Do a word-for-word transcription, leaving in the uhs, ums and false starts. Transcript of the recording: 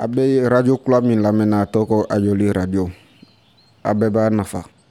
A bɛ radio kula min lamɛnna a tɔgɔ Ajoli radio a bɛɛ b'a nafa.